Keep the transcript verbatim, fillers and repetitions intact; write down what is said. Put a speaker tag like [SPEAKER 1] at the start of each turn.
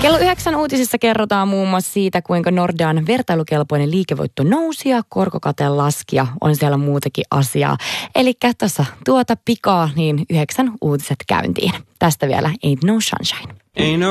[SPEAKER 1] Kello yhdeksän uutisissa kerrotaan muun muassa siitä, kuinka Nordean vertailukelpoinen liikevoitto nousi ja korkokate laski ja on siellä muutakin asiaa. Eli tuossa tuota pikaa, niin yhdeksän uutiset käyntiin. Tästä vielä Ain't No Sunshine.